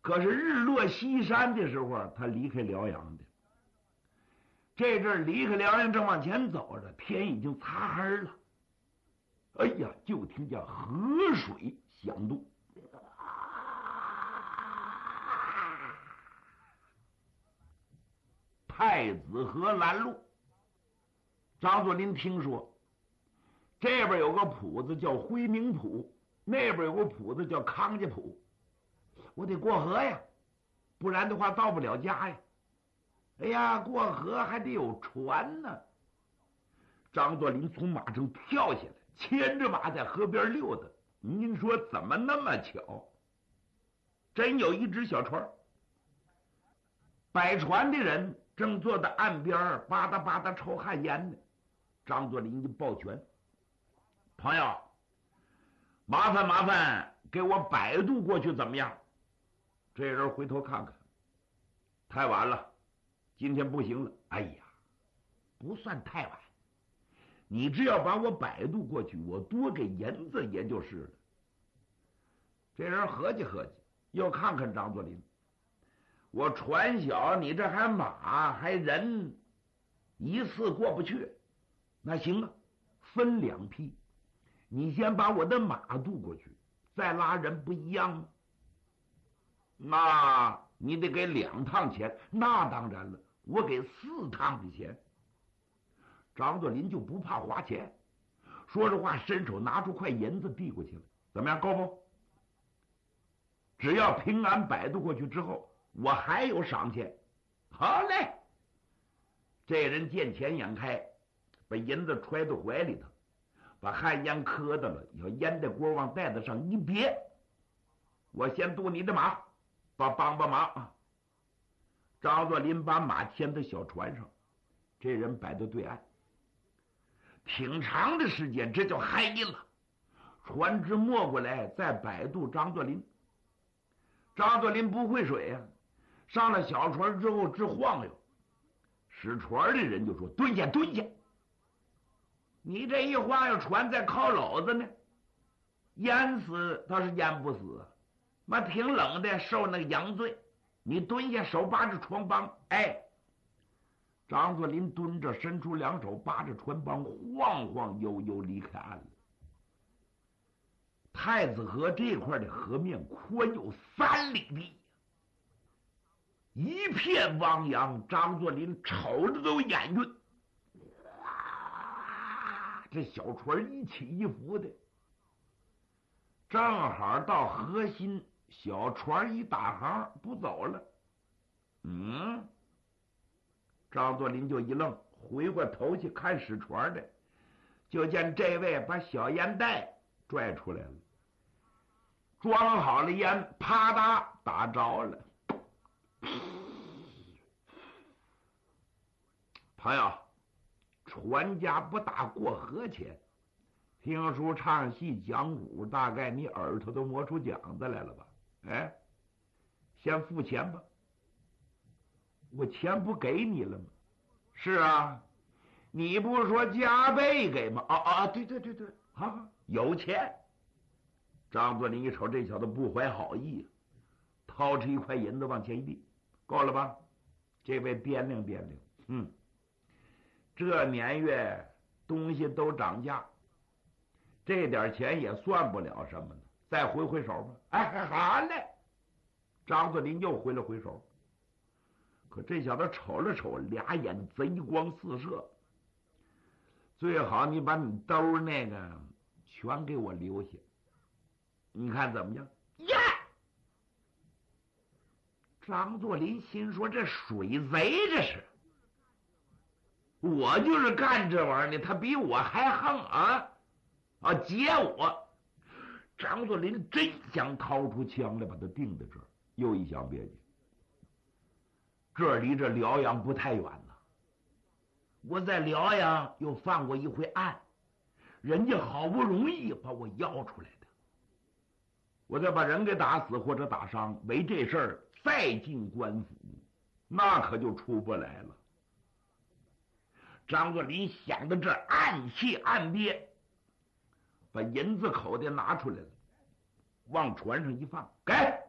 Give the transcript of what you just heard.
可是日落西山的时候，他离开辽阳的。这阵离开辽阳，正往前走着，天已经擦黑了。哎呀，就听见河水响动，太子河拦路。张作霖听说，这边有个铺子叫辉明铺，那边有个铺子叫康家铺，我得过河呀，不然的话到不了家呀。哎呀，过河还得有船呢。张作霖从马上跳下来，牵着马在河边溜达。您说怎么那么巧？真有一只小船，摆船的人正坐在岸边吧嗒吧嗒抽旱烟呢。张作霖就抱拳：“朋友，麻烦给我摆渡过去怎么样？”这人回头看看，太晚了，今天不行了。哎呀，不算太晚，你只要把我摆渡过去，我多给银子也就是了。这人合计合计，又看看张作霖，我船小，你这还马还人，一次过不去。那行啊，分两批，你先把我的马渡过去，再拉人不一样吗？那你得给2趟钱。那当然了，我给4趟的钱。张作霖就不怕花钱，说着话，伸手拿出块银子递过去了。怎么样，够不？只要平安摆渡过去之后，我还有赏钱。好嘞。这人见钱眼开，把银子揣到怀里头，把旱烟磕到了，要烟袋锅往袋子上一别。我先渡你的马，帮忙啊！张作霖把马牵到小船上，这人摆到对岸。挺长的时间，这叫黑了。船只没过来，再摆渡张作霖。张作霖不会水啊，上了小船之后直晃悠。使船的人就说：“蹲下！你这一晃悠，船在靠篓子呢，淹死倒是淹不死，妈挺冷的，受那个洋罪。你蹲下，手扒着船帮。”哎，张作霖蹲着，伸出2手扒着船帮，晃晃悠悠离开岸了。太子河这块的河面宽有3里地，一片汪洋。张作霖瞅着都眼晕。这小船一起一伏的，正好到河心，小船一打航不走了。张作霖就一愣，回过头去看使船的，就见这位把小烟袋拽出来了，装好了烟，啪嗒打着了。朋友，船家不打过河钱，听书唱戏讲武，大概你耳朵都磨出茧子来了吧？哎，先付钱吧。我钱不给你了吗？是啊，你不是说加倍给吗？对，啊，有钱。张作霖一瞅这小子不怀好意，掏出1块银子往前一递：“够了吧？这位掂量掂量。这年月东西都涨价，这点钱也算不了什么呢，再挥手吧。”哎，好嘞。张作霖又挥了挥手，可这小子瞅了瞅，2眼贼光四射。最好你把你兜那个全给我留下，你看怎么样？呀！张作霖心说：“这水贼这是，我就是干这玩意儿的，他比我还横啊！劫我！”张作霖真想掏出枪来把他定在这儿，又一想别介，这离这辽阳不太远了，我在辽阳又犯过一回案，人家好不容易把我要出来的，我再把人给打死或者打伤，为这事儿再进官府，那可就出不来了。张作霖想到这，暗气暗憋，把银子口袋拿出来了，往船上一放，给